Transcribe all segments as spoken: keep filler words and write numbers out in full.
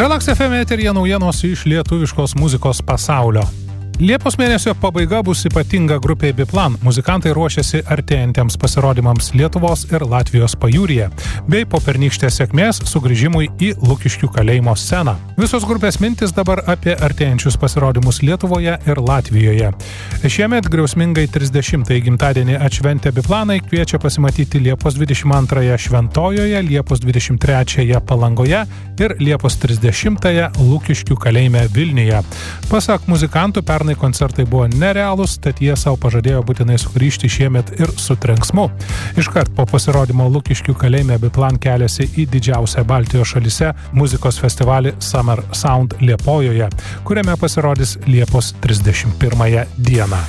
Relax F M eteryje naujienos iš lietuviškos muzikos pasaulio. Liepos mėnesio pabaiga bus ypatinga grupė Biplan. Muzikantai ruošiasi artėjantiems pasirodymams Lietuvos ir Latvijos pajūryje, bei po pernykštės sėkmės sugrįžimui į Lukiškių kalėjimo sceną. Visos grupės mintis dabar apie artėjančius pasirodymus Lietuvoje ir Latvijoje. Šiemet griausmingai trisdešimtąjį gimtadienį atšventę Biplanai kviečia pasimatyti Liepos dvidešimt antrąją Šventojoje, Liepos dvidešimt trečiąją Palangoje ir Liepos trisdešimtąją Lukiškių kalėjime Vilniuje. Pasak muzikantų, pernai koncertai buvo nerealūs, tad jie savo pažadėjo būtinai sugrįžti šiemet ir su trenksmu. Iškart po pasirodymo Lukiškių kalėjime Biplan keliasi į didžiausią Baltijos šalyse muzikos festivalį Summer Sound Liepojoje, kuriame pasirodys Liepos trisdešimt pirmąją dieną.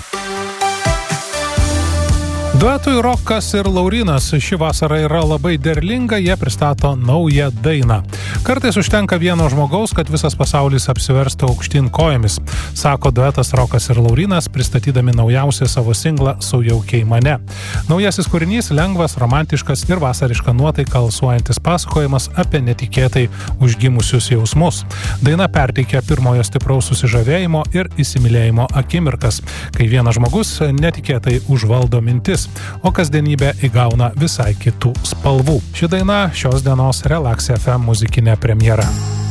Duetui Rokas ir Laurynas ši vasara yra labai derlinga, jie pristato naują dainą. Kartais užtenka vieno žmogaus, kad visas pasaulis apsiverstų aukštyn kojomis, sako duetas Rokas ir Laurynas, pristatydami naujausią savo singlą Sujaukiai mane. Naujasis kūrinys lengvas, romantiškas ir vasarišką nuotaiką alsuojantis pasakojimas apie netikėtai užgimusius jausmus. Daina perteikia pirmojo stipraus susižavėjimo ir įsimylėjimo akimirkas, kai vienas žmogus netikėtai užvaldo mintis, o kasdienybė įgauna visai kitų spalvų. Ši daina šios dienos Relax F M muzikinė premjera.